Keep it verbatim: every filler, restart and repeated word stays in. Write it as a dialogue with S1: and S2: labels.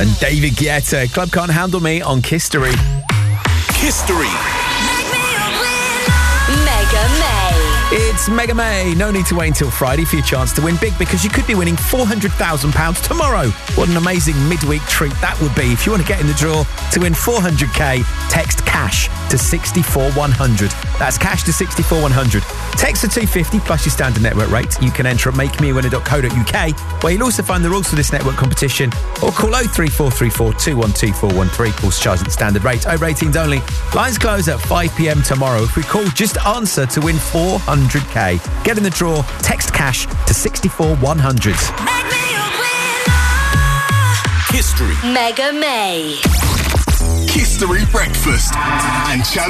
S1: And David Guetta, Club Can't Handle Me on Kistery.
S2: Kistery.
S3: Mega May.
S1: It's Mega May. No need to wait until Friday for your chance to win big, because you could be winning four hundred thousand pounds tomorrow. What an amazing midweek treat that would be. If you want to get in the draw to win four hundred k, text CASH to six four one zero zero. That's CASH to six four one zero zero. Text to two fifty plus your standard network rate. You can enter at make me a winner dot co dot uk, where you'll also find the rules for this network competition, or call oh three four three four two one two four one three. Calls charged at the standard rate. Over eighteens only. Lines close at five p.m. tomorrow. If we call, just answer to win four hundred k. Get in the draw. Text CASH to six four one zero zero.
S2: Kistery.
S3: Mega May.
S2: Kistery Breakfast and Channel